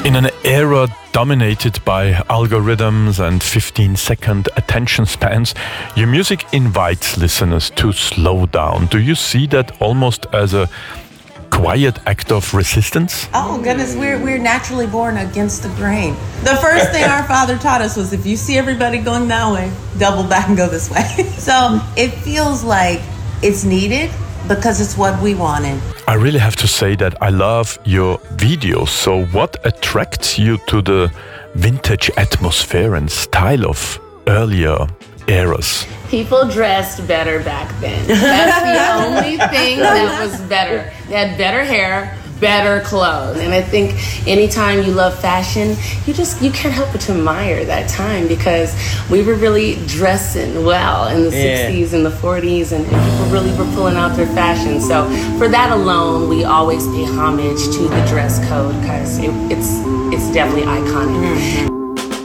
In an era dominated by algorithms and 15-second attention spans, your music invites listeners to slow down. Do you see that almost as a quiet act of resistance? Oh goodness, we're naturally born against the grain. The first thing our father taught us was if you see everybody going that way, double back and go this way. So it feels like it's needed because it's what we wanted. I really have to say that I love your videos. So what attracts you to the vintage atmosphere and style of earlier eras? People dressed better back then. That's the only thing that was better. They had better hair, better clothes. And I think anytime you love fashion, you can't help but to admire that time because we were really dressing well in the 60s and the 40s and people really were pulling out their fashion. So for that alone, we always pay homage to the dress code because it's definitely iconic. Mm-hmm.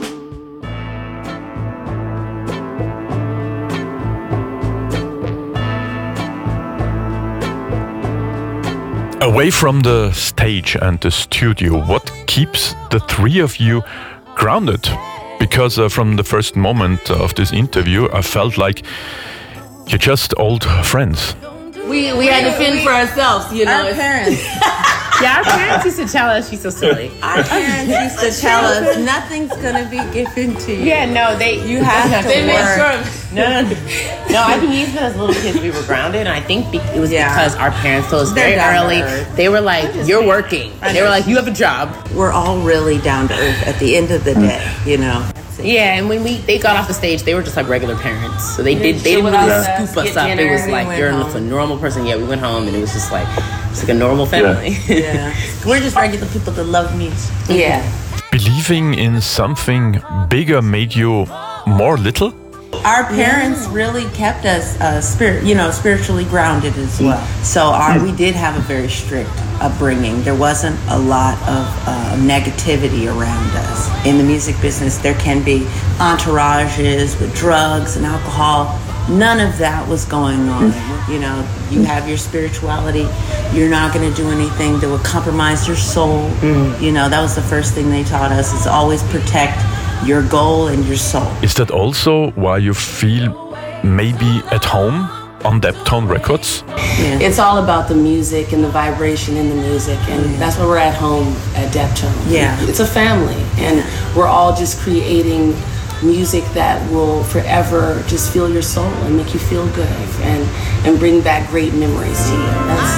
Away from the stage and the studio, what keeps the three of you grounded? Because from the first moment of this interview, I felt like you're just old friends. We had to fend for ourselves, you know. Our parents. Yeah, our parents used to tell us she's so silly. Our parents used to tell us nothing's gonna be given to you. Yeah, no, you have to They made work. sure. No, I think even as little kids we were grounded, and I think it was because our parents told us They're very down to early. earth. They were like, "You're working." They were like, "You have a job." We're all really down to earth at the end of the day, you know. Yeah, and when they got off the stage, they were just like regular parents. So they didn't chill really with us, scoop us get up. dinner, It was we like went you're home. just a normal person. Yeah, we went home, and it was just like it's like a normal family. Yeah. We're just regular people that love music. Yeah. Believing in something bigger made you more little? Our parents really kept us spiritually grounded as well. So we did have a very strict upbringing. There wasn't a lot of negativity around us. In the music business, there can be entourages with drugs and alcohol. None of that was going on. You know, you have your spirituality. You're not going to do anything that would compromise your soul. You know, that was the first thing they taught us, is always protect your goal and your soul. Is that also why you feel maybe at home on Deptone Records? Yeah. It's all about the music and the vibration in the music, and that's why we're at home at Deptone. Yeah. It's a family, and we're all just creating music that will forever just fill your soul and make you feel good and bring back great memories to you.